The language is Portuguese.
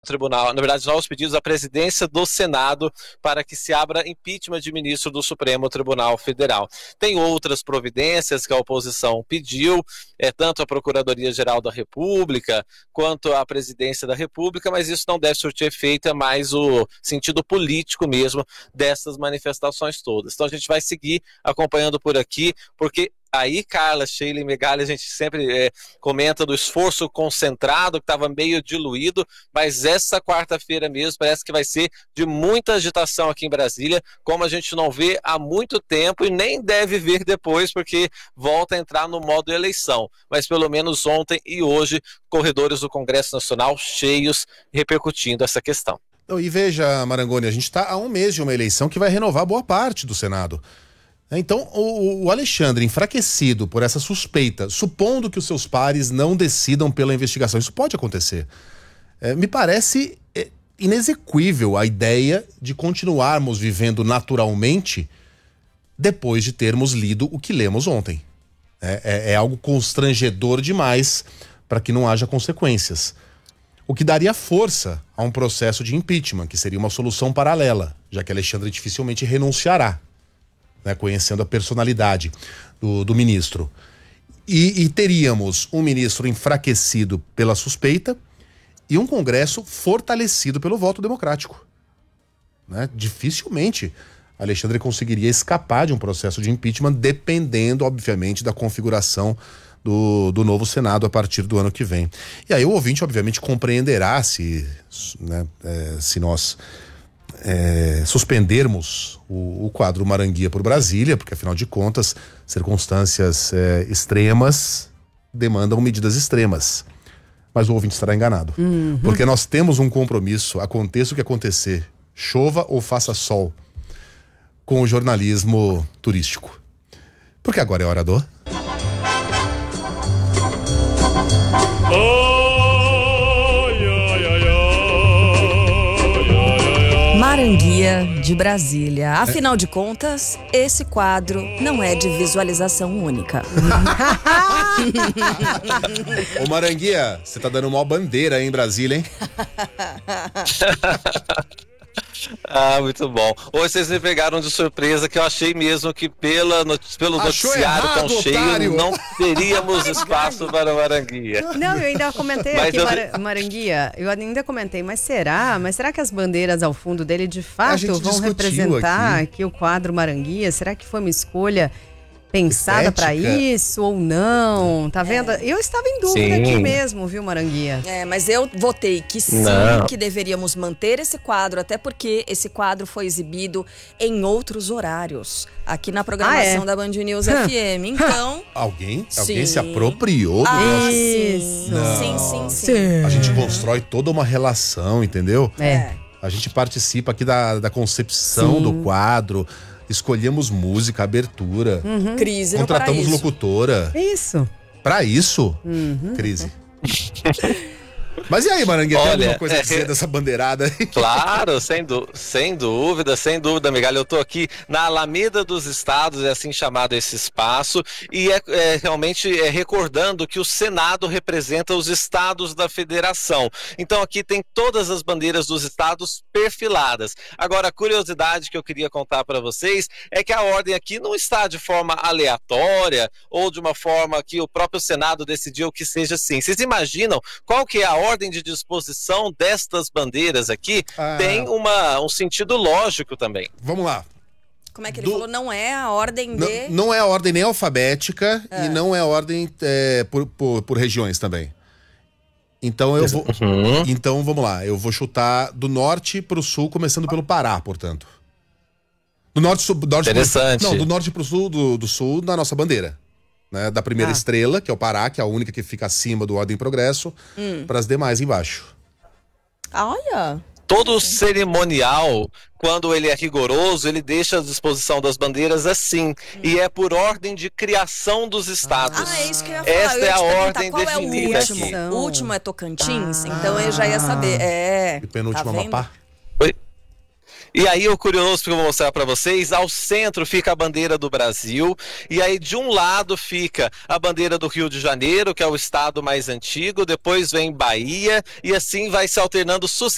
tribunal, na verdade, novos pedidos à presidência do Senado para que se abra impeachment de ministro do Supremo Tribunal Federal. Tem outras providências que a oposição pediu, tanto a Procuradoria-Geral da República quanto a Presidência da República, mas isso não deve surtir efeito, é mais o sentido político mesmo dessas manifestações todas. Então a gente vai seguir acompanhando por aqui, porque aí, Carla, Sheila e Megali, a gente sempre comenta do esforço concentrado, que estava meio diluído, mas essa quarta-feira mesmo parece que vai ser de muita agitação aqui em Brasília, como a gente não vê há muito tempo e nem deve ver depois, porque volta a entrar no modo eleição. Mas pelo menos ontem e hoje, corredores do Congresso Nacional cheios, repercutindo essa questão. E veja, Marangoni, a gente está há um mês de uma eleição que vai renovar boa parte do Senado. Então, o Alexandre, enfraquecido por essa suspeita, supondo que os seus pares não decidam pela investigação, isso pode acontecer. Me parece inexequível a ideia de continuarmos vivendo naturalmente depois de termos lido o que lemos ontem. É algo constrangedor demais para que não haja consequências. O que daria força a um processo de impeachment, que seria uma solução paralela, já que Alexandre dificilmente renunciará. Conhecendo a personalidade do ministro. E teríamos um ministro enfraquecido pela suspeita e um Congresso fortalecido pelo voto democrático. Dificilmente Alexandre conseguiria escapar de um processo de impeachment, dependendo, obviamente, da configuração do novo Senado a partir do ano que vem. E aí o ouvinte, obviamente, compreenderá se nós suspendermos o quadro Maranguia por Brasília, porque afinal de contas circunstâncias extremas demandam medidas extremas, mas o ouvinte estará enganado, porque nós temos um compromisso, aconteça o que acontecer, chova ou faça sol, com o jornalismo turístico, porque agora é hora do Maranguia de Brasília. Afinal de contas, esse quadro não é de visualização única. Ô Maranguia, você tá dando uma bandeira aí em Brasília, hein? Muito bom. Hoje vocês me pegaram de surpresa, que eu achei mesmo que pelo noticiário tão cheio, otário. não teríamos espaço para Maranguia. Não, eu ainda comentei Maranguia, eu ainda comentei, mas será que as bandeiras ao fundo dele de fato vão representar aqui o quadro Maranguia? Será que foi uma escolha pensada para isso ou não? Tá vendo? Eu estava em dúvida aqui mesmo, viu, Maranguia? Mas eu votei que sim, que deveríamos manter esse quadro, até porque esse quadro foi exibido em outros horários, aqui na programação da Band News FM. Então... Alguém se apropriou do nosso... Isso. Sim. A gente constrói toda uma relação, entendeu? A gente participa aqui da concepção do quadro. Escolhemos música, abertura. Crise no contratamos paraíso. Locutora. Isso. Pra isso? Crise. Mas e aí, Maranguia, tem alguma coisa a dizer dessa bandeirada aí? Claro, sem dúvida, Miguel. Eu tô aqui na Alameda dos Estados, é assim chamado esse espaço, e realmente recordando que o Senado representa os estados da federação. Então aqui tem todas as bandeiras dos estados perfiladas. Agora, a curiosidade que eu queria contar para vocês é que a ordem aqui não está de forma aleatória ou de uma forma que o próprio Senado decidiu que seja assim. Vocês imaginam qual que é a ordem de disposição destas bandeiras aqui? Tem um sentido lógico também. Vamos lá. Como é que ele falou? Não é a ordem de... Não é a ordem nem alfabética e não é a ordem por regiões também. Então eu vou... Então vamos lá, eu vou chutar do norte pro sul, começando pelo Pará, portanto. Do norte Interessante. Do norte pro sul, do sul da nossa bandeira. Da primeira estrela, que é o Pará, que é a única que fica acima do Ordem e Progresso, para as demais embaixo. Olha! Todo cerimonial, quando ele é rigoroso, ele deixa a disposição das bandeiras assim. E é por ordem de criação dos estados. É isso que eu ia falar. Esta é a ordem qual definida é o último? aqui. O último é Tocantins, então eu já ia saber. E penúltimo Amapá? E aí o curioso que eu vou mostrar para vocês, ao centro fica a bandeira do Brasil, e aí de um lado fica a bandeira do Rio de Janeiro, que é o estado mais antigo, depois vem Bahia, e assim vai se alternando sucessivamente